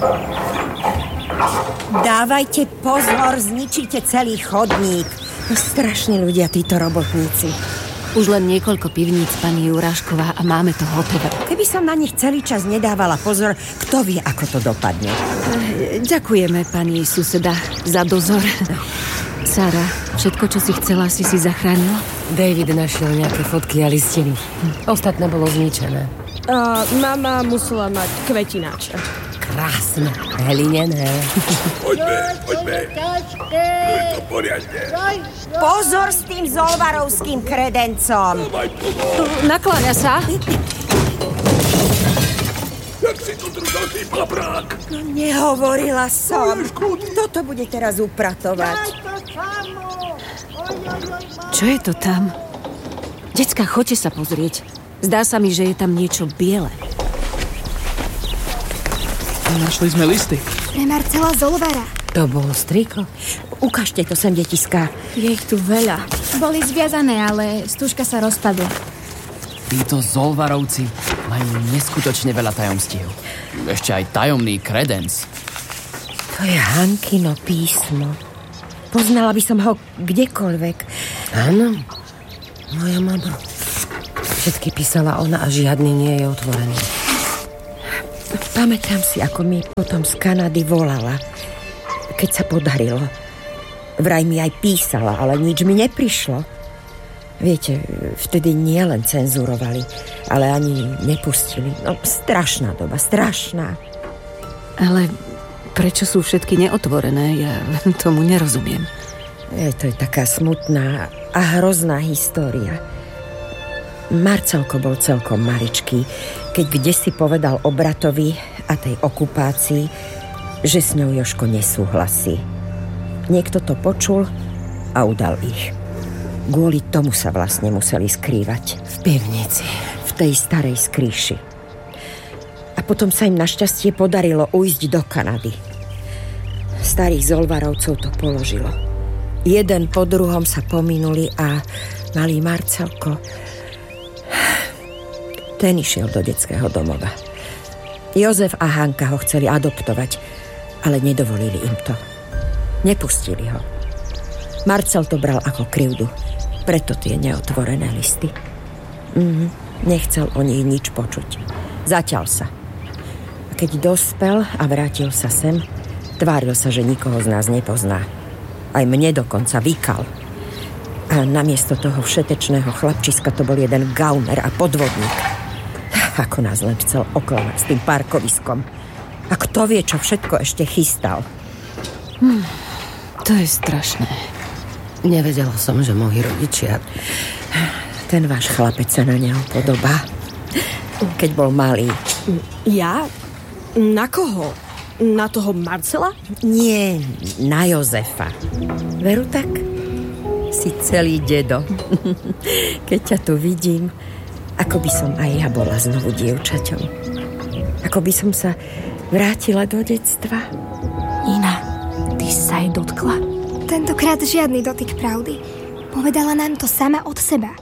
Dávajte pozor, zničíte celý chodník. Strašní ľudia, títo robotníci. Už len niekoľko pivníc, pani Jurášková, a máme to hotové. Keby som na nich celý čas nedávala pozor, kto vie, ako to dopadne. Ďakujeme, pani suseda, za dozor. Sára, všetko, čo si chcela, si zachránila? David našiel nejaké fotky a listiny. Ostatné bolo zničené. Mama musela mať kvetináče. Krásne, hlinené. Poďme. Je to poriadne. Pozor s tým zolvarovským kredencom. Nakláňa sa. Jak si to držal, ty paprák? No, nehovorila som. Toto bude teraz upratovať. Čo je to tam? Decka, choďte sa pozrieť. Zdá sa mi, že je tam niečo biele. Našli sme listy. Pre Marcela Zolvara. To bolo striko. Ukážte to sem, detiská. Je ich tu veľa. Boli zviazané, ale stužka sa rozpadla. Títo Zolvarovci majú neskutočne veľa tajomstiev. Ešte aj tajomný kredenc. To je Hankino písmo. Poznala by som ho kdekoľvek. Áno, moja mama. Všetky písala ona a žiadny nie je otvorený. Pamätám si, ako mi potom z Kanady volala, keď sa podarilo. Vraj mi aj písala, ale nič mi neprišlo. Viete, vtedy nie len cenzurovali, ale ani nepustili. No, strašná doba, strašná. Ale prečo sú všetky neotvorené? Ja tomu nerozumiem. To je taká smutná a hrozná história. Marcelko bol celkom maličký, keď kdesi povedal o bratovi a tej okupácii, že s ňou Jožko nesúhlasí. Niekto to počul a udal ich. Kvôli tomu sa vlastne museli skrývať. V pivnici. V tej starej skrýši. A potom sa im našťastie podarilo ujsť do Kanady. Starých Zolvarovcov to položilo. Jeden po druhom sa pominuli a malý Marcelko, ten išiel do detského domova. Jozef a Hanka ho chceli adoptovať, ale nedovolili im to. Nepustili ho. Marcel to bral ako krivdu, preto tie neotvorené listy. Nechcel o nich nič počuť. Zaťal sa. A keď dospel a vrátil sa sem, tváril sa, že nikoho z nás nepozná. Aj mne dokonca vykal. A namiesto toho všetečného chlapčiska to bol jeden gauner a podvodník. Ako nás len chcel oklamať s tým parkoviskom. A kto vie, čo všetko ešte chystal. To je strašné. Nevedela som, že moji rodičia... Ten váš chlapec sa na neho podobá. Keď bol malý. Ja? Na koho? Na toho Marcela? Nie, na Jozefa. Veru tak? Si celý dedo. Keď ťa tu vidím, ako by som aj ja bola znovu dievčaťom. Ako by som sa vrátila do detstva. Nina, ty sa jej dotkla. Tentokrát žiadny dotyk pravdy. Povedala nám to sama od seba.